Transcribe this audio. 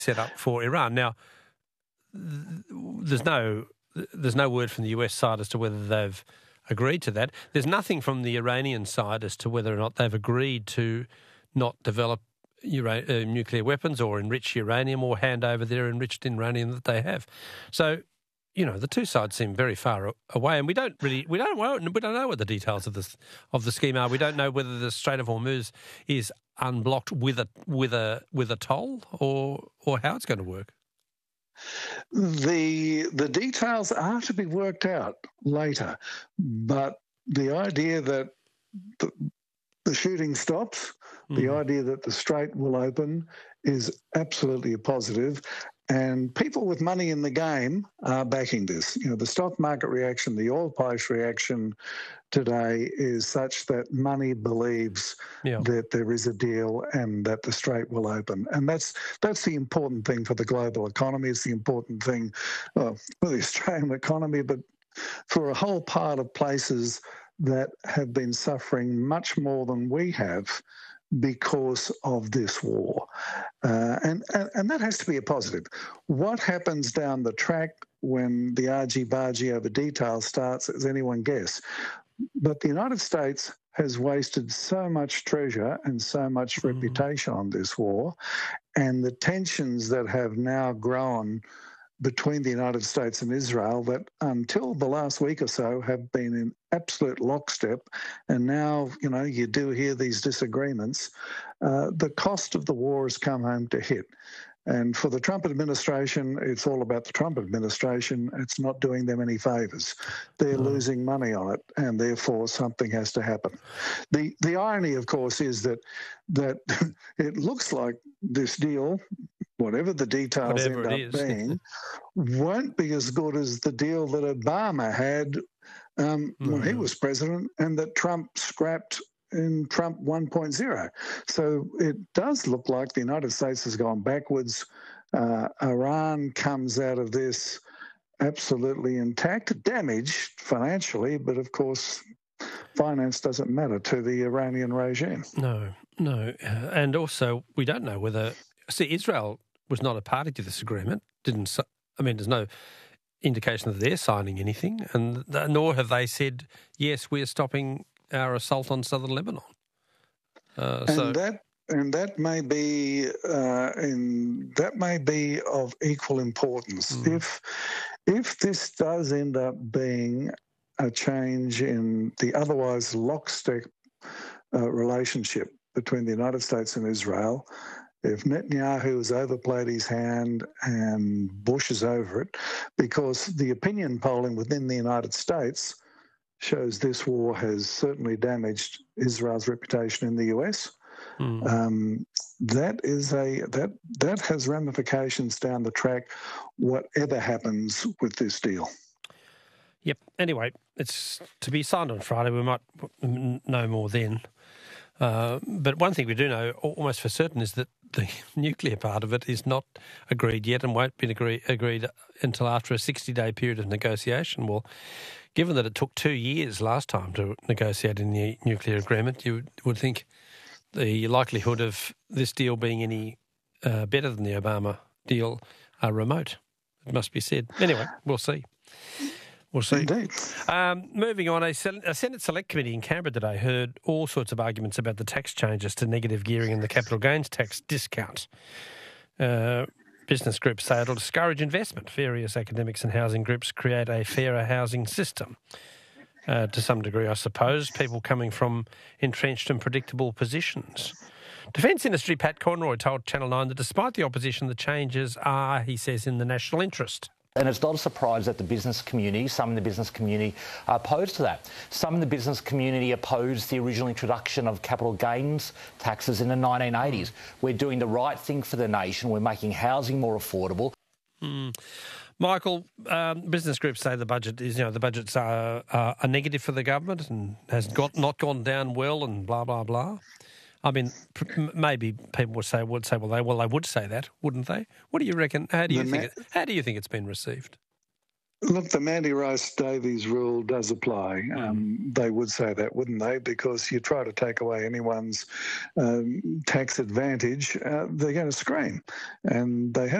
set up for Iran. Now, there's no word from the US side as to whether they've agreed to that. There's nothing from the Iranian side as to whether or not they've agreed to not develop nuclear weapons or enrich uranium or hand over their enriched uranium that they have. So, the two sides seem very far away, and we don't know what the details of the scheme are. We don't know whether the Strait of Hormuz is unblocked with a toll or how it's going to work. The details are to be worked out later, but the idea that the shooting stops, the idea that the strait will open is absolutely a positive. And people with money in the game are backing this. The stock market reaction, the oil price reaction today is such that money believes that there is a deal and that the strait will open. And that's the important thing for the global economy. It's the important thing for the Australian economy, but for a whole part of places that have been suffering much more than we have because of this war. And that has to be a positive. What happens down the track when the argy-bargy over details starts is anyone guess. But the United States has wasted so much treasure and so much reputation on this war, and the tensions that have now grown between the United States and Israel that until the last week or so have been in absolute lockstep, and now, you do hear these disagreements. The cost of the war has come home to hit. And for the Trump administration, it's all about the Trump administration. It's not doing them any favours. They're losing money on it, and therefore something has to happen. The irony, of course, is that it looks like this deal, whatever the details end up being, won't be as good as the deal that Obama had when he was president and that Trump scrapped in Trump 1.0. So it does look like the United States has gone backwards. Iran comes out of this absolutely intact, damaged financially, but of course finance doesn't matter to the Iranian regime. No. And also we don't know whether... See, Israel was not a party to this agreement. There's no indication that they're signing anything, and nor have they said, yes, we're stopping our assault on southern Lebanon. That may be of equal importance. If this does end up being a change in the otherwise lockstep relationship between the United States and Israel, if Netanyahu has overplayed his hand and Bush is over it, because the opinion polling within the United States shows this war has certainly damaged Israel's reputation in the US. That has ramifications down the track, whatever happens with this deal. Yep. Anyway, it's to be signed on Friday. We might know more then. But one thing we do know almost for certain is that the nuclear part of it is not agreed yet and won't be agreed until after a 60-day period of negotiation. Well, given that it took 2 years last time to negotiate in the nuclear agreement, you would think the likelihood of this deal being any better than the Obama deal are remote, it must be said. Anyway, we'll see. We'll see. Indeed. Moving on, a Senate Select Committee in Canberra today heard all sorts of arguments about the tax changes to negative gearing and the capital gains tax discount. Business groups say it'll discourage investment. Various academics and housing groups create a fairer housing system. To some degree, I suppose, people coming from entrenched and predictable positions. Defence Industry Pat Conroy told Channel 9 that despite the opposition, the changes are, he says, in the national interest. And it's not a surprise that the business community, some in the business community, are opposed to that. Some in the business community opposed the original introduction of capital gains taxes in the 1980s. We're doing the right thing for the nation. We're making housing more affordable. Michael, business groups say the budgets are a negative for the government and has not gone down well and blah, blah, blah. I mean, maybe people would say, well, they would say that, wouldn't they? What do you reckon? How do you think it's been received? Look, the Mandy Rice-Davies rule does apply. They would say that, wouldn't they? Because you try to take away anyone's tax advantage, they're going to scream. And they have